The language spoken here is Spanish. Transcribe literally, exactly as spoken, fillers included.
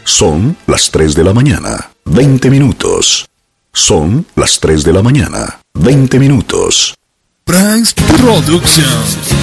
Son las tres de la mañana, veinte minutos. Son las tres de la mañana, veinte minutos. Brands Productions.